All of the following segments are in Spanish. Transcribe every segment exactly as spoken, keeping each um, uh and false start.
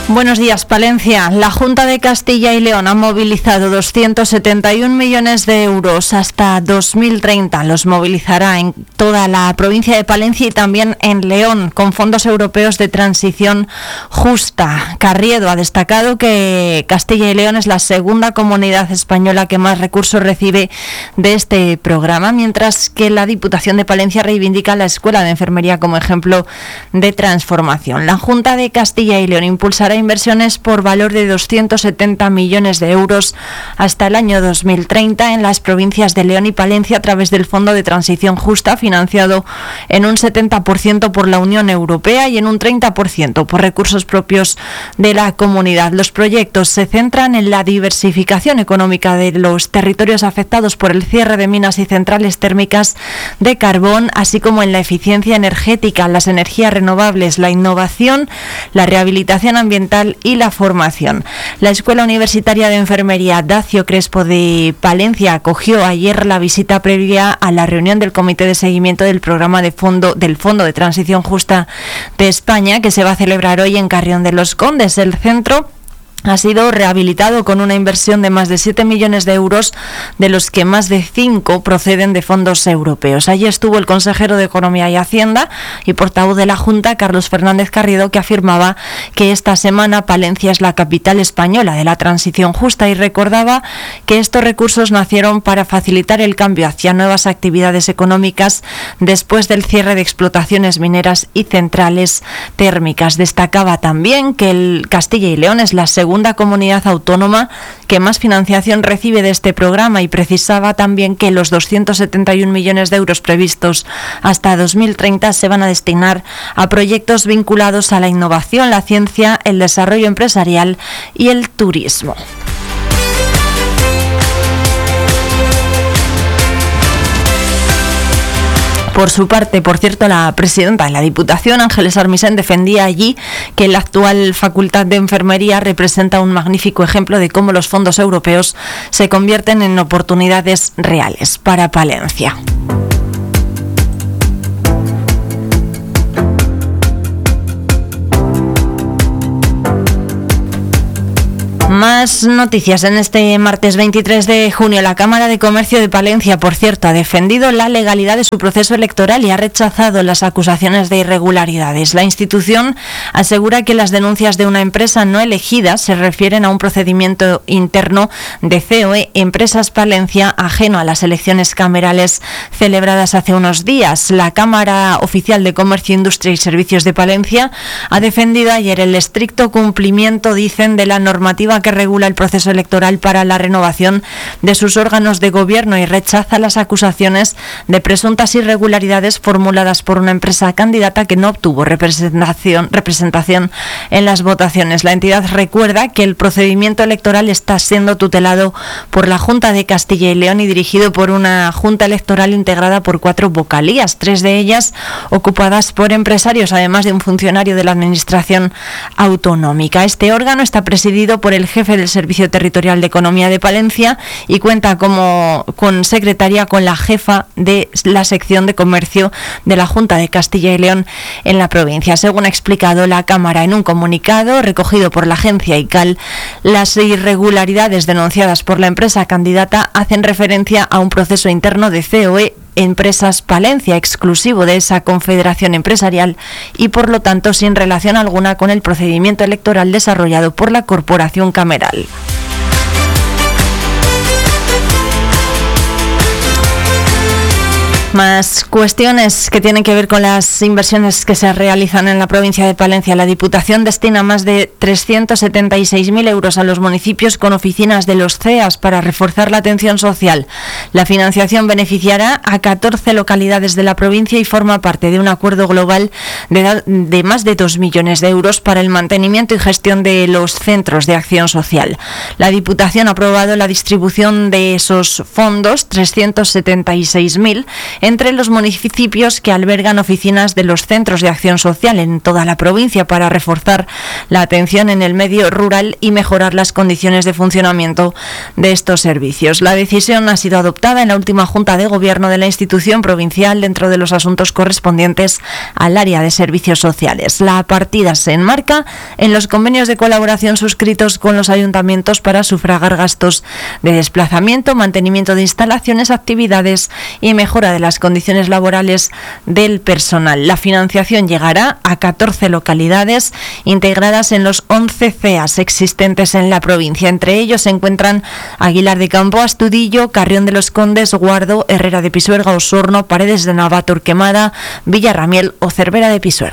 Buenos días, Palencia. La Junta de Castilla y León ha movilizado doscientos setenta y un millones de euros hasta dos mil treinta. Los movilizará en toda la provincia de Palencia y también en León, con fondos europeos de transición justa. Carriedo ha destacado que Castilla y León es la segunda comunidad española que más recursos recibe de este programa, mientras que la Diputación de Palencia reivindica la Escuela de Enfermería como ejemplo de transformación. La Junta de Castilla y León impulsará inversiones por valor de doscientos setenta millones de euros hasta el año dos mil treinta en las provincias de León y Palencia a través del Fondo de Transición Justa, financiado en un setenta por ciento por la Unión Europea y en un treinta por ciento por recursos propios de la comunidad. Los proyectos se centran en la diversificación económica de los territorios afectados por el cierre de minas y centrales térmicas de carbón, así como en la eficiencia energética, las energías renovables, la innovación, la rehabilitación ambiental y la formación. La Escuela Universitaria de Enfermería Dacio Crespo de Palencia acogió ayer la visita previa a la reunión del Comité de Seguimiento del Programa de Fondo del Fondo de Transición Justa de España, que se va a celebrar hoy en Carrión de los Condes. El centro ha sido rehabilitado con una inversión de más de siete millones de euros, de los que más de cinco proceden de fondos europeos. Allí estuvo el consejero de Economía y Hacienda y portavoz de la Junta, Carlos Fernández Carriedo, que afirmaba que esta semana Palencia es la capital española de la transición justa y recordaba que estos recursos nacieron para facilitar el cambio hacia nuevas actividades económicas después del cierre de explotaciones mineras y centrales térmicas. Destacaba también que el Castilla y León es la segunda segunda comunidad autónoma que más financiación recibe de este programa y precisaba también que los doscientos setenta y un millones de euros previstos hasta dos mil treinta se van a destinar a proyectos vinculados a la innovación, la ciencia, el desarrollo empresarial y el turismo. Por su parte, por cierto, la presidenta de la Diputación, Ángeles Armisen, defendía allí que la actual Facultad de Enfermería representa un magnífico ejemplo de cómo los fondos europeos se convierten en oportunidades reales para Palencia. Más noticias en este martes veintitrés de junio. La Cámara de Comercio de Palencia, por cierto, ha defendido la legalidad de su proceso electoral y ha rechazado las acusaciones de irregularidades. La institución asegura que las denuncias de una empresa no elegida se refieren a un procedimiento interno de C O E Empresas Palencia ajeno a las elecciones camerales celebradas hace unos días. La Cámara Oficial de Comercio, Industria y Servicios de Palencia ha defendido ayer el estricto cumplimiento, dicen, de la normativa que regula el proceso electoral para la renovación de sus órganos de gobierno y rechaza las acusaciones de presuntas irregularidades formuladas por una empresa candidata que no obtuvo representación, representación en las votaciones. La entidad recuerda que el procedimiento electoral está siendo tutelado por la Junta de Castilla y León y dirigido por una Junta Electoral integrada por cuatro vocalías, tres de ellas ocupadas por empresarios, además de un funcionario de la Administración Autonómica. Este órgano está presidido por el jefe del Servicio Territorial de Economía de Palencia y cuenta como con secretaria con la jefa de la sección de comercio de la Junta de Castilla y León en la provincia. Según ha explicado la Cámara en un comunicado recogido por la agencia I C A L, las irregularidades denunciadas por la empresa candidata hacen referencia a un proceso interno de C O E Empresas Palencia, exclusivo de esa confederación empresarial y por lo tanto sin relación alguna con el procedimiento electoral desarrollado por la corporación cameral. Más cuestiones que tienen que ver con las inversiones que se realizan en la provincia de Palencia. La Diputación destina más de trescientos setenta y seis mil euros a los municipios con oficinas de los C E A S para reforzar la atención social. La financiación beneficiará a catorce localidades de la provincia y forma parte de un acuerdo global de, de más de dos millones de euros para el mantenimiento y gestión de los centros de acción social. La Diputación ha aprobado la distribución de esos fondos, trescientos setenta y seis mil, entre los municipios que albergan oficinas de los centros de acción social en toda la provincia para reforzar la atención en el medio rural y mejorar las condiciones de funcionamiento de estos servicios. La decisión ha sido adoptada en la última Junta de Gobierno de la institución provincial dentro de los asuntos correspondientes al área de servicios sociales. La partida se enmarca en los convenios de colaboración suscritos con los ayuntamientos para sufragar gastos de desplazamiento, mantenimiento de instalaciones, actividades y mejora de las condiciones laborales del personal. La financiación llegará a catorce localidades integradas en los once C E As existentes en la provincia. Entre ellos se encuentran Aguilar de Campo, Astudillo, Carrión de los Condes, Guardo, Herrera de Pisuerga, Osorno, Paredes de Nava, Torquemada, Villarramiel o Cervera de Pisuerga.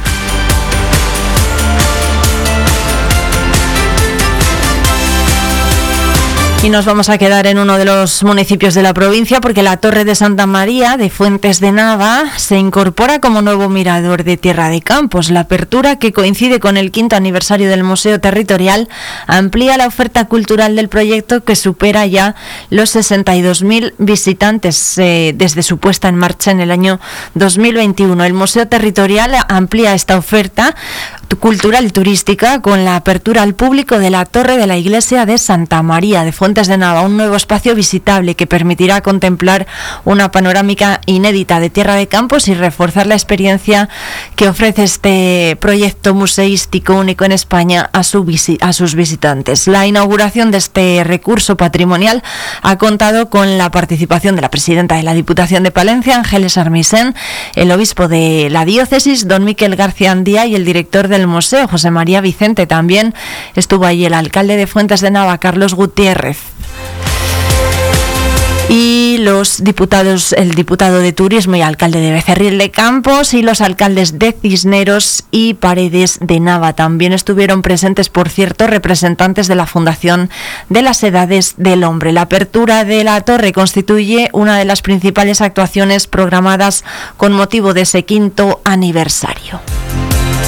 Y nos vamos a quedar en uno de los municipios de la provincia porque la Torre de Santa María de Fuentes de Nava se incorpora como nuevo mirador de Tierra de Campos. La apertura, que coincide con el quinto aniversario del Museo Territorial, amplía la oferta cultural del proyecto, que supera ya los sesenta y dos mil visitantes eh, desde su puesta en marcha en el año dos mil veintiuno. El Museo Territorial amplía esta oferta cultural y turística con la apertura al público de la Torre de la Iglesia de Santa María de Fuentes de Nava, un nuevo espacio visitable que permitirá contemplar una panorámica inédita de Tierra de Campos y reforzar la experiencia que ofrece este proyecto museístico único en España a, su visi- a sus visitantes. La inauguración de este recurso patrimonial ha contado con la participación de la presidenta de la Diputación de Palencia, Ángeles Armisen, el obispo de la diócesis, don Miquel García Andía, y el director del museo, José María Vicente. También estuvo allí el alcalde de Fuentes de Nava, Carlos Gutiérrez. Y los diputados, el diputado de Turismo y alcalde de Becerril de Campos y los alcaldes de Cisneros y Paredes de Nava. También estuvieron presentes, por cierto, representantes de la Fundación de las Edades del Hombre. La apertura de la torre constituye una de las principales actuaciones programadas con motivo de ese quinto aniversario.